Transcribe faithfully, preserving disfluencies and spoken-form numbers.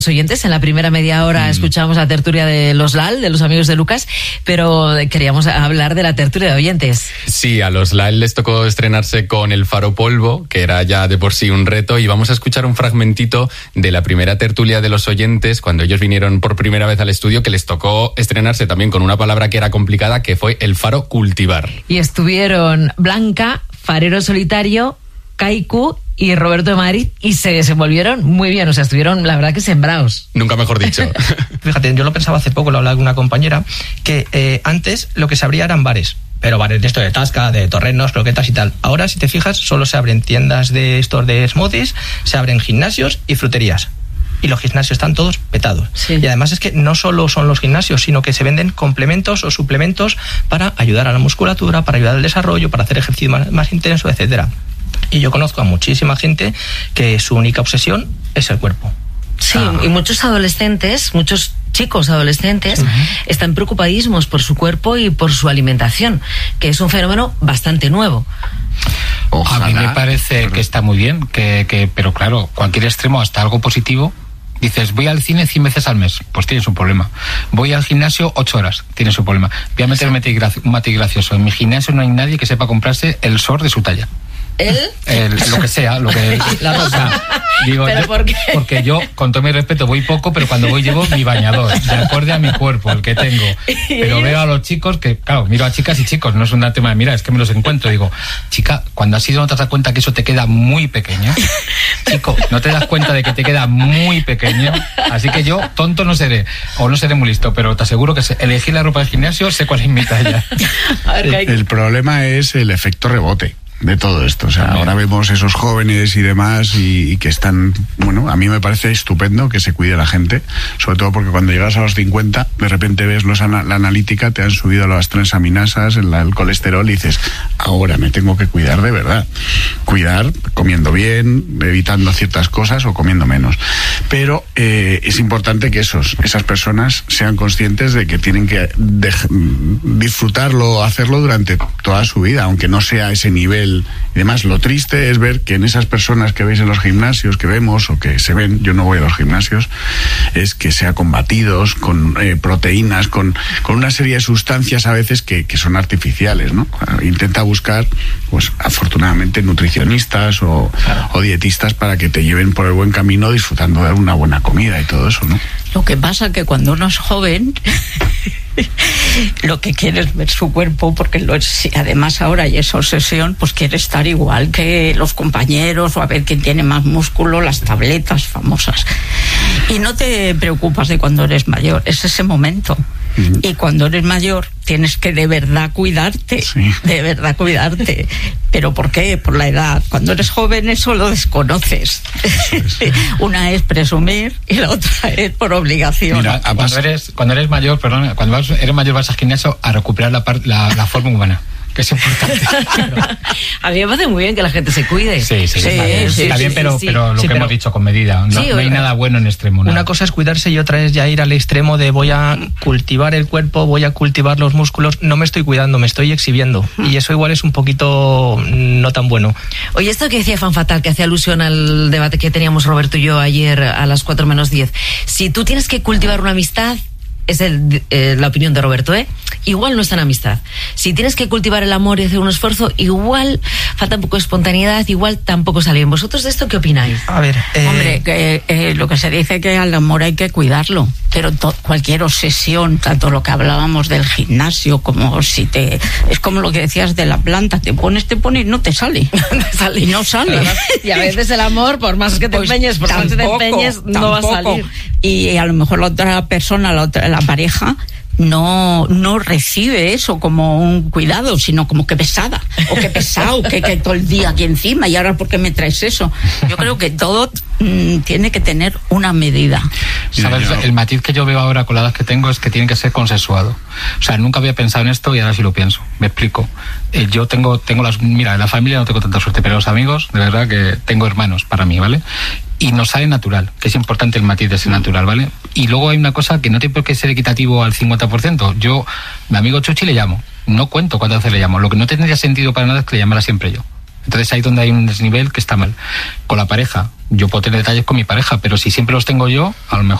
oyentes. En la primera media hora mm. escuchamos la tertulia de los L A L, de los amigos de Lucas, pero queríamos hablar de la tertulia de oyentes. Sí, a los L A L les tocó estrenarse con El Faro Polvo, que era ya de por sí un reto, y vamos a escuchar un fragmentito de la primera tertulia de los oyentes, cuando ellos vinieron por primera vez al estudio, que les tocó estrenarse también con una palabra que era complicada, que fue el faro cultivar. Y estuvieron Blanca, Farero Solitario, Kaiku y Roberto de Madrid, y se desenvolvieron muy bien, o sea, estuvieron, la verdad, que sembrados. Nunca mejor dicho. Fíjate, yo lo pensaba hace poco, lo hablaba con una compañera, que eh, antes lo que se abría eran bares, pero bares de esto de tasca, de torrenos, croquetas y tal. Ahora, si te fijas, solo se abren tiendas de estos de smoothies, se abren gimnasios y fruterías. Y los gimnasios están todos petados. Sí. Y además es que no solo son los gimnasios, sino que se venden complementos o suplementos para ayudar a la musculatura, para ayudar al desarrollo, para hacer ejercicio más, más intenso, etcétera. Y yo conozco a muchísima gente que su única obsesión es el cuerpo. Sí, ah. y muchos adolescentes, muchos chicos adolescentes, uh-huh. están preocupadísimos por su cuerpo y por su alimentación, que es un fenómeno bastante nuevo. Ojalá. A mí me parece que está muy bien, que, que, pero claro, cualquier extremo, hasta algo positivo. Dices, voy al cine cien veces al mes, pues tienes un problema. Voy al gimnasio ocho horas, tienes un problema. Voy a meter un matiz gracioso. En mi gimnasio no hay nadie que sepa comprarse el short de su talla. ¿El? El, lo que sea, lo que la ropa. Digo, ¿pero yo, por qué? Porque yo, con todo mi respeto, voy poco, pero cuando voy llevo mi bañador, de acorde a mi cuerpo, el que tengo. Pero veo a los chicos que, claro, miro a chicas y chicos, no es un tema de mira, es que me los encuentro. Digo, chica, cuando has ido no te das cuenta que eso te queda muy pequeño. Chico, no te das cuenta de que te queda muy pequeño. Así que yo, tonto no seré, o no seré muy listo, pero te aseguro que elegir la ropa del gimnasio, sé cuál es mi talla. El, el problema es el efecto rebote de todo esto, o sea, también. Ahora vemos esos jóvenes y demás y, y que están, bueno, a mí me parece estupendo que se cuide la gente, sobre todo porque cuando llegas a los cincuenta, de repente ves los ana, la analítica, te han subido las transaminasas, el, el colesterol y dices, ahora me tengo que cuidar de verdad, cuidar comiendo bien, evitando ciertas cosas o comiendo menos, pero eh, es importante que esos, esas personas sean conscientes de que tienen que de, disfrutarlo, hacerlo durante toda su vida, aunque no sea a ese nivel y demás. Lo triste es ver que en esas personas que veis en los gimnasios, que vemos o que se ven, yo no voy a los gimnasios, es que sea con batidos, con eh, proteínas, con, con una serie de sustancias a veces que, que son artificiales, ¿no? Intenta buscar, pues afortunadamente, nutricionistas o, claro. o dietistas para que te lleven por el buen camino disfrutando de una buena comida y todo eso, ¿no? Lo que pasa es que cuando uno es joven lo que quiere es ver su cuerpo, porque lo es, además ahora hay esa obsesión, pues quiere estar igual que los compañeros o a ver quién tiene más músculo, las tabletas famosas. Y no te preocupas de cuando eres mayor, es ese momento. Mm. Y cuando eres mayor tienes que de verdad cuidarte, sí. de verdad cuidarte. ¿Pero por qué? Por la edad. Cuando eres joven eso lo desconoces. Sí. Una es presumir y la otra es por obligación. Mira, cuando eres, cuando eres mayor, perdón, cuando eres mayor vas al gimnasio a recuperar la, par, la, la forma humana, que es importante. A mí me parece muy bien que la gente se cuide. Sí, sí, sí, está bien, sí, está sí, bien sí, pero, sí. pero lo sí, que pero, hemos dicho con medida. No, sí, no hay una, nada bueno en extremo. Nada. Una cosa es cuidarse y otra es ya ir al extremo de voy a cultivar el cuerpo, voy a cultivar los músculos. No me estoy cuidando, me estoy exhibiendo. Y eso igual es un poquito no tan bueno. Oye, esto que decía Fan Fatal, que hacía alusión al debate que teníamos Roberto y yo ayer a las cuatro menos diez. Si tú tienes que cultivar una amistad, es el, eh, la opinión de Roberto, ¿eh? Igual no está en amistad. Si tienes que cultivar el amor y hacer un esfuerzo, igual falta un poco de espontaneidad, igual tampoco sale bien. ¿Vosotros de esto qué opináis? A ver, eh... hombre, que, eh, lo que se dice que al amor hay que cuidarlo, pero to- cualquier obsesión, tanto lo que hablábamos del gimnasio, como si te... Es como lo que decías de la planta, te pones, te pones y no te sale. te sale. Y no sale. Claro. Y a veces el amor, por más que te pues empeñes, por más que te empeñes, no va a salir. Y a lo mejor la otra persona, la otra, la pareja, no no recibe eso como un cuidado, sino como que pesada, o que pesado, que, que todo el día aquí encima, y ahora ¿por qué me traes eso? Yo creo que todo mm, tiene que tener una medida. ¿Sabes? El matiz que yo veo ahora con la edad que tengo es que tiene que ser consensuado. O sea, nunca había pensado en esto y ahora sí lo pienso. Me explico. Eh, yo tengo, tengo las... Mira, en la familia no tengo tanta suerte, pero los amigos, de verdad que tengo hermanos para mí, ¿vale? Y nos sale natural, que es importante el matiz de ser natural, ¿vale? Y luego hay una cosa que no tiene por qué ser equitativo al cincuenta por ciento. Yo, mi amigo Chuchi le llamo, no cuento cuántas veces le llamo. Lo que no tendría sentido para nada es que le llamara siempre yo. Entonces ahí es donde hay un desnivel que está mal. Con la pareja, yo puedo tener detalles con mi pareja, pero si siempre los tengo yo, a lo mejor